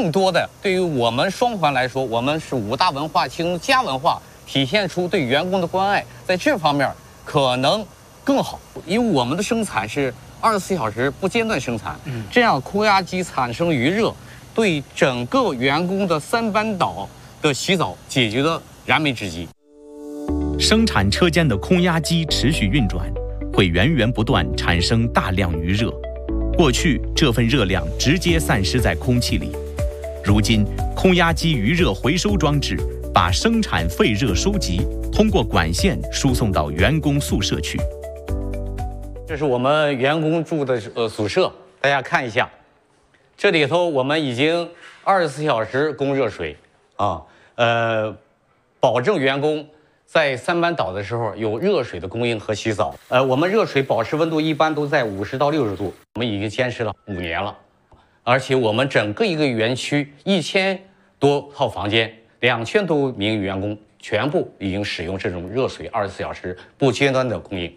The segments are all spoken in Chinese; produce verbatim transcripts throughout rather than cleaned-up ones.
更多的对于我们双环来说，我们是五大文化其中家文化体现出对员工的关爱，在这方面可能更好，因为我们的生产是二十四小时不间断生产，嗯，这样空压机产生余热，对整个员工的三班倒的洗澡解决了燃眉之急。 生产车间的空压机持续运转，会源源不断产生大量余热。过去这份热量直接散失在空气里，如今空压机余热回收装置把生产废热收集，通过管线输送到员工宿舍去。 这是我们员工住的呃宿舍，大家看一下，这里头我们已经二十四小时供热水啊，呃，保证员工在三班倒的时候有热水的供应和洗澡。呃，我们热水保持温度一般都在五十到六十度，我们已经坚持了五年了，而且我们整个一个园区一千多套房间，两千多名员工全部已经使用这种热水二十四小时不间断的供应。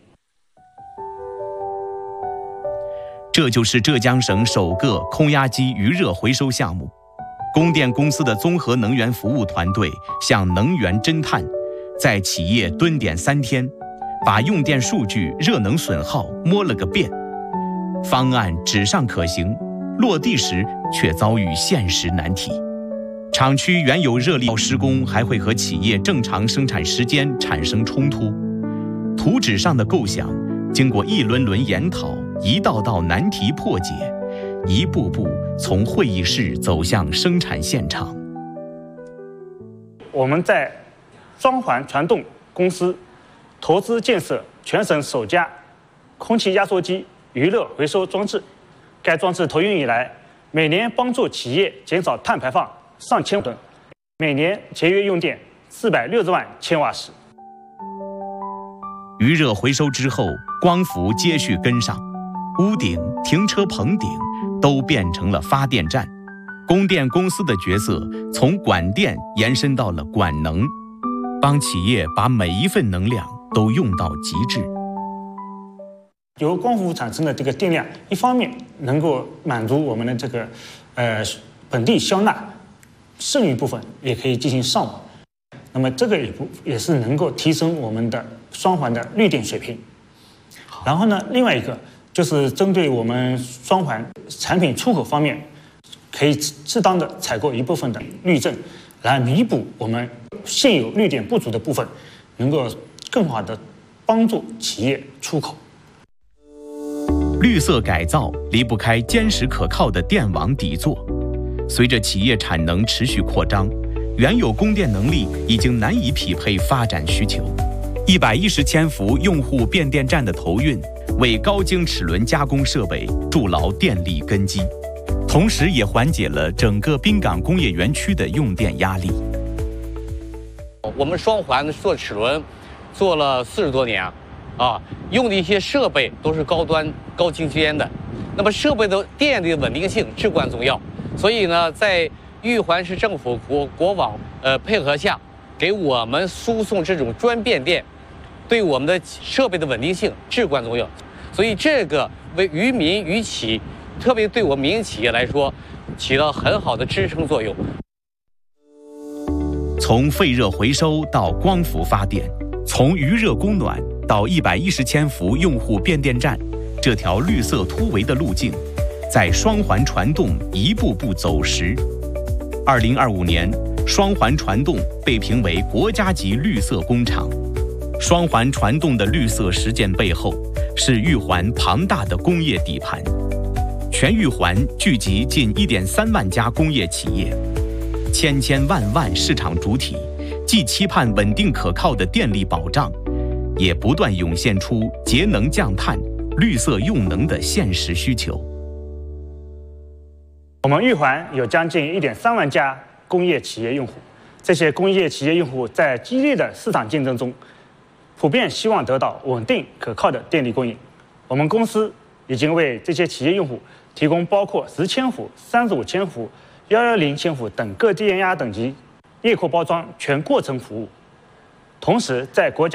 这就是浙江省首个空压机余热回收项目。供电公司的综合能源服务团队向能源侦探在企业蹲点三天，把用电数据、热能损耗摸了个遍。方案纸上可行，落地时却遭遇现实难题。厂区原有热力施工还会和企业正常生产时间产生冲突。图纸上的构想，经过一轮轮研讨，一道道难题破解，一步步从会议室走向生产现场。 我们在双环传动公司投资建设全省首家空气压缩机余热回收装置。该装置投运以来，每年帮助企业减少碳排放上千吨，每年节约用电四百六十万千瓦时。 余热回收之后，光伏接续跟上，屋顶、停车棚顶都变成了发电站。供电公司的角色从管电延伸到了管能，帮企业把每一份能量都用到极致。 由光伏产生的这个电量，一方面能够满足我们的这个呃本地消纳，剩余部分也可以进行上网。那么这个也不也是能够提升我们的双环的绿电水平。然后呢，另外一个就是针对我们双环产品出口方面，可以适当的采购一部分的绿证，来弥补我们现有绿电不足的部分，能够更好的帮助企业出口。 绿色改造离不开坚实可靠的电网底座。随着企业产能持续扩张，原有供电能力已经难以匹配发展需求。一百一十千伏用户变电站的投运，为高精齿轮加工设备筑牢电力根基，同时也缓解了整个滨港工业园区的用电压力。 我们双环做齿轮做了四十多年啊，用的一些设备都是高端高精尖的，那么设备的电力的稳定性至关重要。所以呢，在玉环市政府国国网呃配合下，给我们输送这种专变电，对我们的设备的稳定性至关重要。所以这个为于民于企，特别对我们民营企业来说，起到很好的支撑作用。 从废热回收到光伏发电，从余热供暖到一百一十千伏用户变电站，这条绿色突围的路径，在双环传动一步步走实。二零二五年，双环传动被评为国家级绿色工厂。双环传动的绿色实践背后，是玉环庞大的工业底盘。全玉环聚集近一点三万家工业企业，千千万万市场主体，既期盼稳定可靠的电力保障，也不断涌现出节能降碳、绿色用能的现实需求。 我们玉环有将近一点三万家工业企业用户，这些工业企业用户在激烈的市场竞争中，普遍希望得到稳定可靠的电力供应。我们公司已经为这些企业用户提供包括十千伏、三十五千伏、幺幺零千伏等各电压等级液扩包装全过程服务，同时在国家